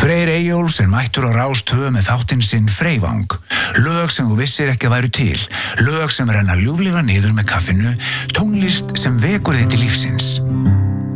Freyr Eyjóls mættur á Rás 2 með þáttinn sinn Freyvang. Lög sem þú vissir ekki að væru til, lög sem renna ljúflega niður með kaffinu, tónlist sem vekur þig til lífsins.